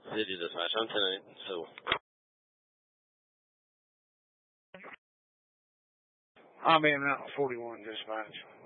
City Dispatch. I'm 10-8, so. I'm in Mountain 41 Dispatch.